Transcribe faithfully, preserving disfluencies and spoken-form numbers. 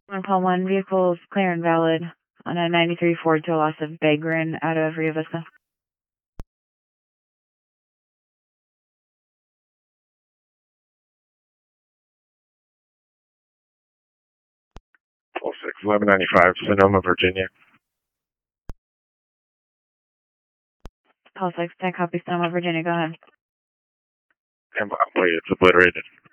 One call one, vehicles clear and valid on a ninety-three Ford to a loss of Bagrin out of Rio Vista. twelve six, eleven ninety-five, Sonoma, Virginia. Call six, ten copy, Sonoma, Virginia, go ahead. And wait, it's obliterated.